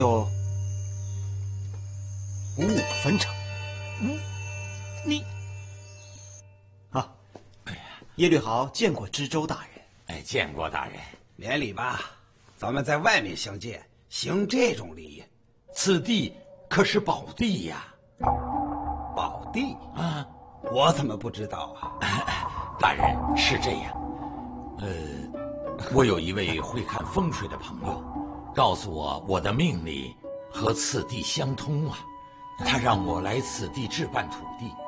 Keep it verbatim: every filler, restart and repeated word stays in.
就五五分成。 嗯，你啊，哎呀，耶律豪见过知州大人。 哎，见过大人。 免礼吧，咱们在外面相见，行这种礼。 此地可是宝地呀！ 宝地啊， 我怎么不知道啊？ 大人是这样，呃，我有一位会看风水的朋友，告诉我我的命理和此地相通啊，他让我来此地置办土地，